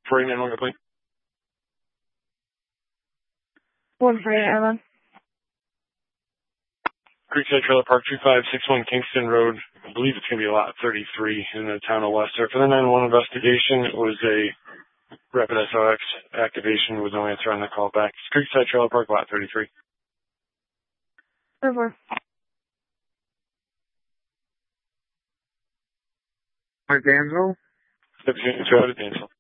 4991, complaint. 148, Creekside Trailer Park, 2561 Kingston Road. I believe it's going to be lot 33 in the town of Leicester. For the 911 investigation, it was a Rapid SOX activation with no answer on the call back. Creekside Trailer Park, lot 33. Over. Dansville? 17 Dansville.